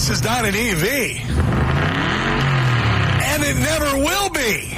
This is not an EV. And it never will be.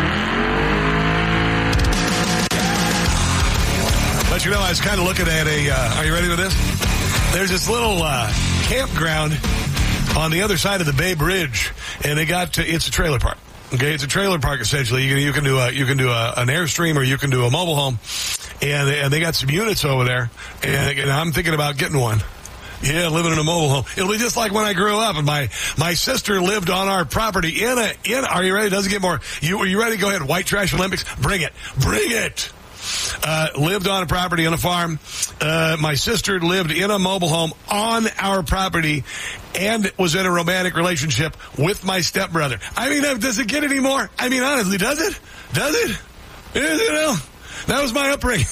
But you know, I was kind of looking at are you ready for this? There's this little campground on the other side of the Bay Bridge, and it's a trailer park. Okay, it's a trailer park essentially. You can do an Airstream, or you can do a mobile home, and they got some units over there, and I'm thinking about getting one. Yeah, living in a mobile home. It'll be just like when I grew up, and my sister lived on our property in are you ready? It doesn't get more. Are you ready? Go ahead. White Trash Olympics. Bring it. Lived on a property on a farm. My sister lived in a mobile home on our property and was in a romantic relationship with my stepbrother. I mean, does it get any more? I mean, honestly, does it? You know, that was my upbringing.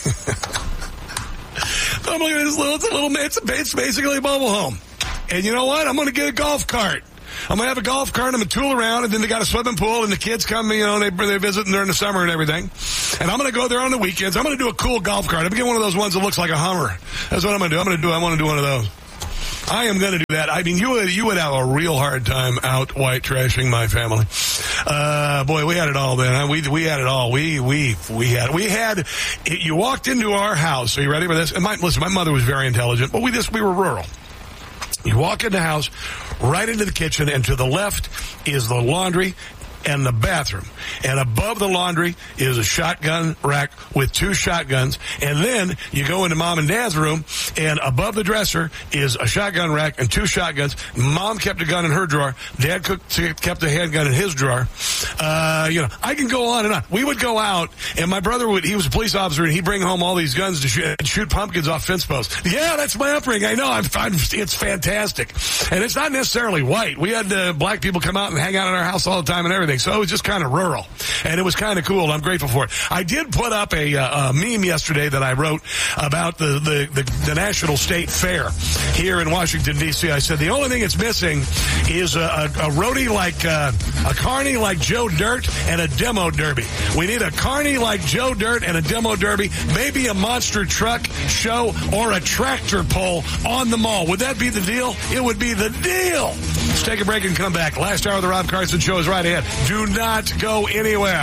I'm looking at this it's basically a mobile home. And you know what? I'm going to get a golf cart. I'm going to have a golf cart, I'm going to tool around, and then they got a swimming pool, and the kids come, you know, they visit during the summer and everything. And I'm going to go there on the weekends. I'm going to do a cool golf cart. I'm going to get one of those ones that looks like a Hummer. That's what I'm going to do. I want to do one of those. I am going to do that. I mean, you would have a real hard time out white trashing my family. Boy, we had it all, man. We had it all. We had, you walked into our house. Are you ready for this? And my mother was very intelligent, but we were rural. You walk in the house, right into the kitchen, and to the left is the laundry and the bathroom. And above the laundry is a shotgun rack with 2 shotguns. And then you go into Mom and Dad's room, and above the dresser is a shotgun rack and 2 shotguns. Mom kept a gun in her drawer. Dad kept a handgun in his drawer. You know, I can go on and on. We would go out, and my brother he was a police officer, and he'd bring home all these guns to shoot pumpkins off fence posts. Yeah, that's my upbringing. I know. It's fantastic. And it's not necessarily white. We had black people come out and hang out in our house all the time and everything. So it was just kind of rural, and it was kind of cool. I'm grateful for it. I did put up a meme yesterday that I wrote about the National State Fair here in Washington, D.C. I said the only thing it's missing is a roadie like a carny like Joe Dirt and a demo derby. We need a carny like Joe Dirt and a demo derby, maybe a monster truck show or a tractor pull on the mall. Would that be the deal? It would be the deal. Let's take a break and come back. Last hour of the Rob Carson Show is right ahead. Do not go anywhere.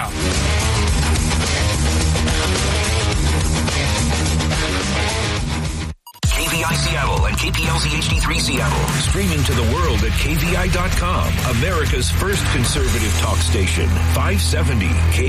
KVI Seattle and KPLZ HD3 Seattle. Streaming to the world at KVI.com. America's first conservative talk station. 570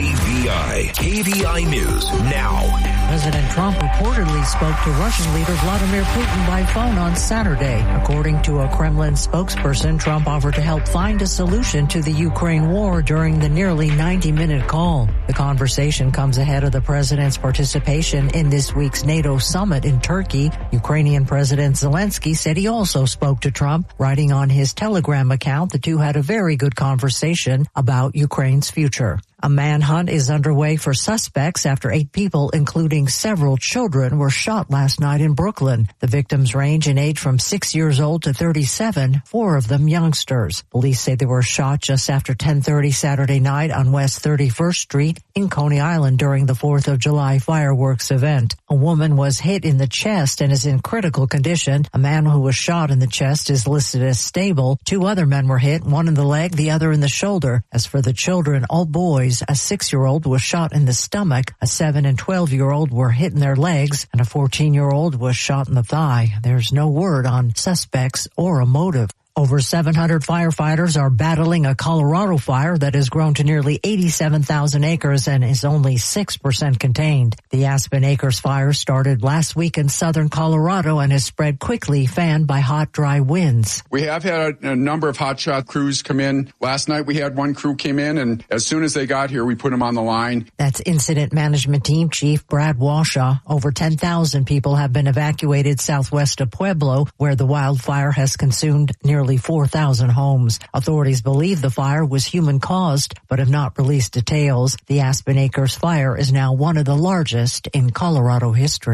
KVI. KVI News now. President Trump reportedly spoke to Russian leader Vladimir Putin by phone on Saturday. According to a Kremlin spokesperson, Trump offered to help find a solution to the Ukraine war during the nearly 90-minute call. The conversation comes ahead of the president's participation in this week's NATO summit in Turkey. Ukrainian President Zelensky said he also spoke to Trump. Writing on his Telegram account, the two had a very good conversation about Ukraine's future. A manhunt is underway for suspects after 8 people, including several children, were shot last night in Brooklyn. The victims range in age from 6 years old to 37, 4 of them youngsters. Police say they were shot just after 10:30 Saturday night on West 31st Street in Coney Island during the 4th of July fireworks event. A woman was hit in the chest and is in critical condition. A man who was shot in the chest is listed as stable. 2 other men were hit, one in the leg, the other in the shoulder. As for the children, all boys. A 6-year-old was shot in the stomach, a 7 and 12-year-old were hit in their legs, and a 14-year-old was shot in the thigh. There's no word on suspects or a motive. Over 700 firefighters are battling a Colorado fire that has grown to nearly 87,000 acres and is only 6% contained. The Aspen Acres fire started last week in southern Colorado and has spread quickly, fanned by hot, dry winds. We have had a number of hotshot crews come in. Last night we had one crew came in, and as soon as they got here, we put them on the line. That's Incident Management Team Chief Brad Washaw. Over 10,000 people have been evacuated southwest of Pueblo, where the wildfire has consumed nearly 4,000 homes. Authorities believe the fire was human-caused, but have not released details. The Aspen Acres fire is now one of the largest in Colorado history.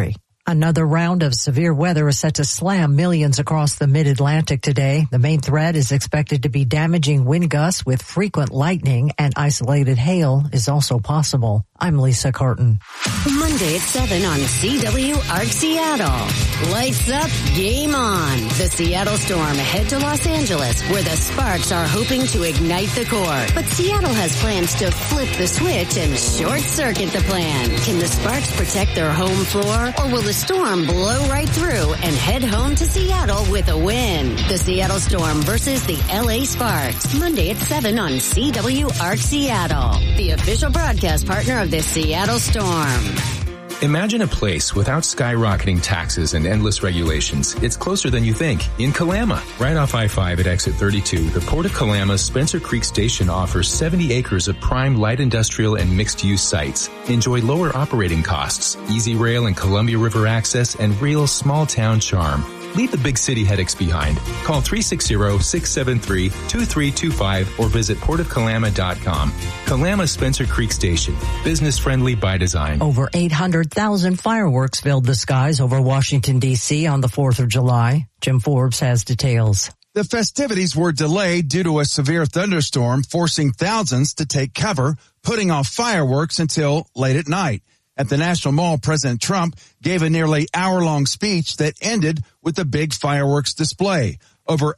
Another round of severe weather is set to slam millions across the mid-Atlantic today. The main threat is expected to be damaging wind gusts with frequent lightning, and isolated hail is also possible. I'm Lisa Carton. Monday at 7 on CW Seattle. Lights up, game on. The Seattle Storm head to Los Angeles, where the Sparks are hoping to ignite the core. But Seattle has plans to flip the switch and short-circuit the plan. Can the Sparks protect their home floor, or will the Storm blow right through and head home to Seattle with a win? The Seattle Storm versus the LA Sparks. Monday at 7 on CW Seattle, the official broadcast partner of the Seattle Storm. Imagine a place without skyrocketing taxes and endless regulations. It's closer than you think. In Kalama, right off I-5 at exit 32, the Port of Kalama's Spencer Creek Station offers 70 acres of prime light industrial and mixed-use sites. Enjoy lower operating costs, easy rail and Columbia River access, and real small-town charm. Leave the big city headaches behind. Call 360-673-2325 or visit portofkalama.com. Kalama Spencer Creek Station. Business friendly by design. Over 800,000 fireworks filled the skies over Washington, D.C. on the 4th of July. Jim Forbes has details. The festivities were delayed due to a severe thunderstorm, forcing thousands to take cover, putting off fireworks until late at night. At the National Mall, President Trump gave a nearly hour-long speech that ended with a big fireworks display. Over